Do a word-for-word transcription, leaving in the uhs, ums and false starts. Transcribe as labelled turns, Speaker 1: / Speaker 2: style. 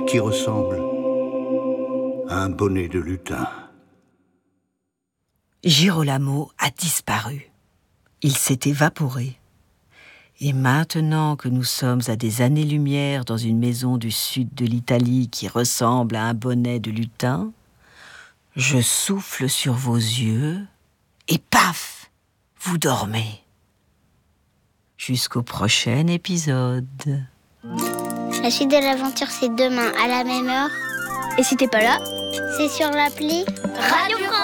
Speaker 1: qui ressemble à un bonnet de lutin.
Speaker 2: Girolamo a disparu. Il s'est évaporé. Et maintenant que nous sommes à des années-lumière dans une maison du sud de l'Italie qui ressemble à un bonnet de lutin, je souffle sur vos yeux et paf, vous dormez. Jusqu'au prochain épisode.
Speaker 3: La suite de l'aventure, c'est demain à la même heure.
Speaker 4: Et si t'es pas là,
Speaker 3: c'est sur l'appli
Speaker 4: Radio France.